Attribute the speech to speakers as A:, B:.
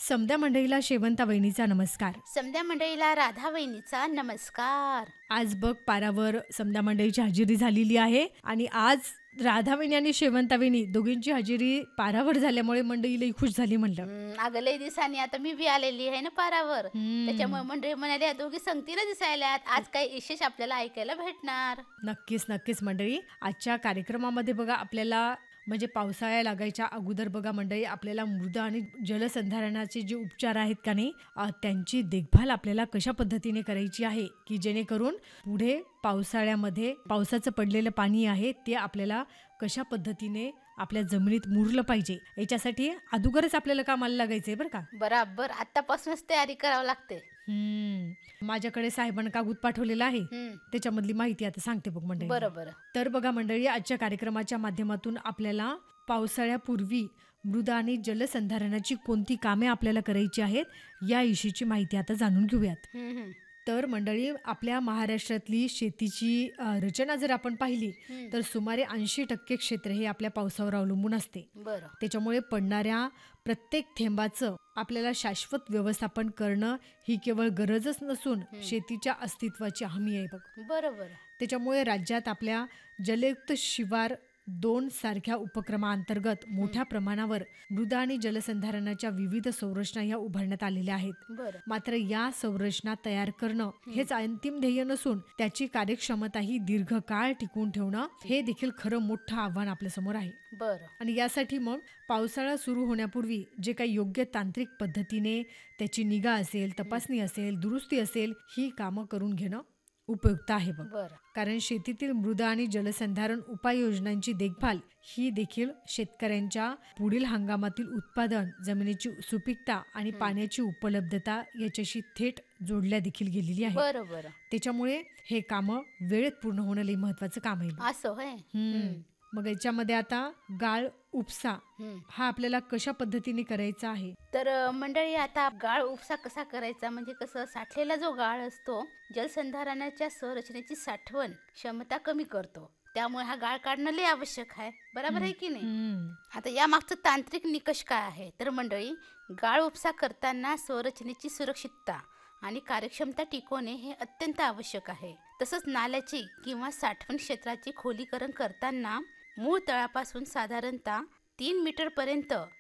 A: समद्या मंडळीला शेवंता वहिनीचा नमस्कार.
B: समद्या मंडळीला राधा वहिनीचा नमस्कार.
A: आज बघ पारावर समद्या मंडळीची हजेरी झालेली आहे आणि आज राधा वहिनी आणि शेवंता वहिनी दोघींची हजेरी पारावर झाल्यामुळे मंडळीला खुश झाली म्हणलं.
B: अगं लय दिवसांनी आता मी बी आलेली आहे ना पारावर, त्याच्यामुळे मंडळी म्हणाले या दोघी संगतीला दिसायल्यात, आज काही विशेष आपल्याला ऐकायला भेटणार.
A: नक्कीच नक्कीच मंडळी, आजच्या कार्यक्रमामध्ये बघा आपल्याला म्हणजे पावसाळ्या लागायच्या अगोदर बघा मंडळी आपल्याला मृदा आणि जलसंधारणाचे जे उपचार आहेत का नाही त्यांची देखभाल आपल्याला कशा पद्धतीने करायची आहे की जेणेकरून पुढे पावसाळ्यामध्ये पावसाचं पडलेलं पाणी आहे ते आपल्याला कशा पद्धतीने आपल्या जमिनीत मुरलं पाहिजे याच्यासाठी अगोदरच आपल्याला कामाला लागायचंय बरं का.
B: बराबर आतापासूनच तयारी करावं लागते.
A: माझ्याकडे साहेबांना कागद पाठवलेला आहे, त्याच्यामधली माहिती आता सांगते बघ मंडळी.
B: बरोबर.
A: तर बघा मंडळी, आजच्या कार्यक्रमाच्या माध्यमातून आपल्याला पावसाळ्यापूर्वी मृदा आणि जलसंधारणाची कोणती कामे आपल्याला करायची आहेत या विषयीची माहिती आता जाणून घेऊयात. तर मंडळी, आपल्या महाराष्ट्रातली शेतीची रचना जर आपण पाहिली तर सुमारे 80% क्षेत्र हे आपल्या पावसावर अवलंबून असते. त्याच्यामुळे पडणाऱ्या प्रत्येक थेंबाचं आपल्याला शाश्वत व्यवस्थापन करणं ही केवळ गरजच नसून शेतीच्या अस्तित्वाची हमी आहे बघ.
B: बरोबर.
A: त्याच्यामुळे राज्यात आपल्या जलयुक्त शिवार 2 सारख्या उपक्रमांतर्गत मोठ्या प्रमाणावर मृदा आणि जलसंधारणाच्या विविध संरचना या उभारण्यात आलेल्या आहेत. मात्र या संरचना तयार करणं हेच अंतिम ध्येय नसून त्याची कार्यक्षमताही दीर्घकाळ टिकवून ठेवणं हे देखील खरं मोठं आव्हान आपल्या समोर आहे. आणि यासाठी मग पावसाळा सुरू होण्यापूर्वी जे काही योग्य तांत्रिक पद्धतीने त्याची निगा असेल, तपासणी असेल, दुरुस्ती असेल ही कामं करून घेणं उपयुक्त आहे बघ. कारण शेतीतील मृदा आणि जलसंधारण उपाययोजनांची देखभाल ही देखील शेतकऱ्यांच्या पुढील हंगामातील उत्पादन, जमिनीची सुपीकता आणि पाण्याची उपलब्धता याच्याशी थेट जोडल्या देखील गेलेली आहे.
B: बरोबर.
A: त्याच्यामुळे हे काम वेळेत पूर्ण होणं लई महत्वाचं काम आहे.
B: असं होय.
A: मग याच्यामध्ये आता गाळ उपसा हा आपल्याला कशा पद्धतीने करायचा आहे.
B: तर मंडळी, आता गाळ उपसा कसा करायचा म्हणजे कसं, साठलेला जो गाळ असतो जलसंधारणाच्या संरचनेची साठवण क्षमता कमी करतो, त्यामुळे हा गाळ काढणं लय आवश्यक आहे. बरोबर आहे की नाही. आता या मागचं तांत्रिक निकष काय आहे तर मंडळी, गाळ उपसा करताना संरचनेची सुरक्षितता आणि कार्यक्षमता टिकवणे हे अत्यंत आवश्यक आहे. तसंच नाल्याची किंवा साठवण क्षेत्राची खोलीकरण करताना मूळ तळापासून साधारणतः 3 मीटर पर्यंत